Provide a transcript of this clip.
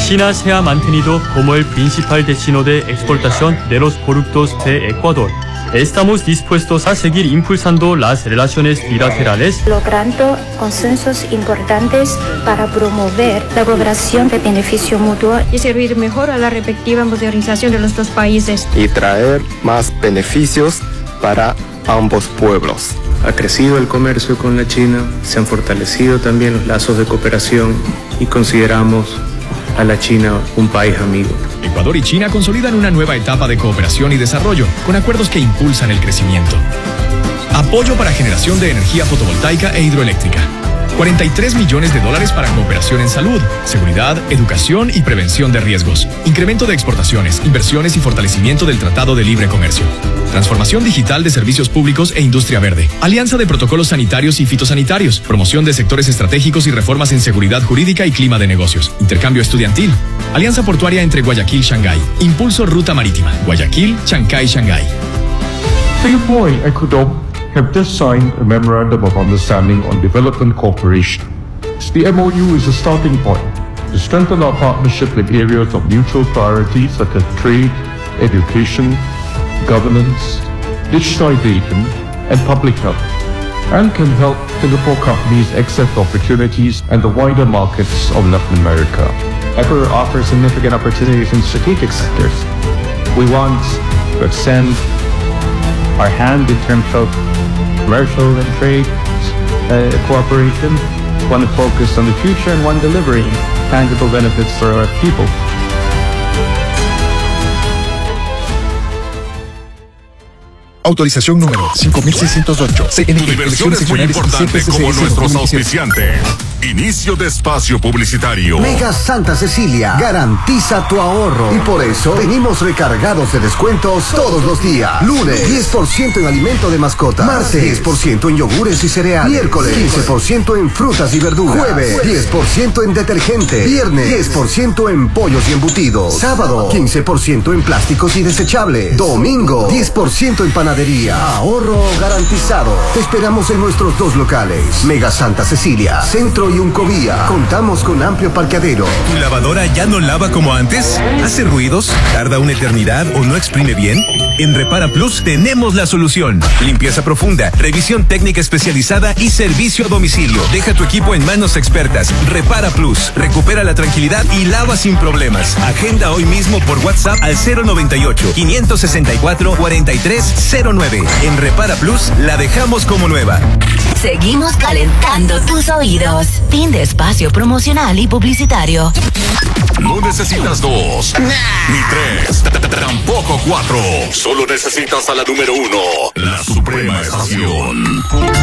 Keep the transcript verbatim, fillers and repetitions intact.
China se ha mantenido como el principal destino de exportación de los productos de Ecuador. Estamos dispuestos a seguir impulsando las relaciones bilaterales, logrando consensos importantes para promover la cooperación de beneficio mutuo y servir mejor a la respectiva modernización de los dos países y traer más beneficios para ambos pueblos. Ha crecido el comercio con la China, se han fortalecido también los lazos de cooperación y consideramos a la China un país amigo. Ecuador y China consolidan una nueva etapa de cooperación y desarrollo, con acuerdos que impulsan el crecimiento. Apoyo para generación de energía fotovoltaica e hidroeléctrica. cuarenta y tres millones de dólares para cooperación en salud, seguridad, educación y prevención de riesgos. Incremento de exportaciones, inversiones y fortalecimiento del Tratado de Libre Comercio. Transformación digital de servicios públicos e industria verde. Alianza de protocolos sanitarios y fitosanitarios. Promoción de sectores estratégicos y reformas en seguridad jurídica y clima de negocios. Intercambio estudiantil. Alianza portuaria entre Guayaquil y Shanghái. Impulso ruta marítima. Guayaquil, Chancay, Shanghái. Singapore and Ecuador have just signed a Memorandum of Understanding on Development Cooperation. The M O U is a starting point to strengthen our partnership in areas of mutual priority such as trade, education, governance, digitization, and public health, and can help Singapore companies access opportunities and the wider markets of Latin America. Ecuador offers significant opportunities in strategic sectors. We want to extend our hand in terms of commercial and trade uh, cooperation, one focused on the future and one delivering tangible benefits for our people. Autorización número cinco mil seiscientos ocho. C N I. Tu diversión es muy importante como nuestros auspiciantes. Inicio de espacio publicitario. Mega Santa Cecilia garantiza tu ahorro y por eso venimos recargados de descuentos todos los días. Lunes, diez por ciento en alimento de mascota. Martes, diez por ciento en yogures y cereales. Miércoles, quince por ciento en frutas y verduras. Jueves, diez por ciento en detergente. Viernes, diez por ciento en pollos y embutidos. Sábado, quince por ciento en plásticos y desechables. Domingo, diez por ciento en panadería. Ahorro garantizado. Te esperamos en nuestros dos locales. Mega Santa Cecilia, Centro y Uncovía. Contamos con amplio parqueadero. ¿Tu lavadora ya no lava como antes? ¿Hace ruidos? ¿Tarda una eternidad o no exprime bien? En Repara Plus tenemos la solución. Limpieza profunda, revisión técnica especializada y servicio a domicilio. Deja tu equipo en manos expertas. Repara Plus. Recupera la tranquilidad y lava sin problemas. Agenda hoy mismo por WhatsApp al cero noventa y ocho, quinientos sesenta y cuatro, cuarenta y tres cero nueve. En Repara Plus la dejamos como nueva. Seguimos calentando tus oídos. Fin de espacio promocional y publicitario. No necesitas dos, ni tres, tampoco cuatro. Solo necesitas a la número uno, la Suprema Estación.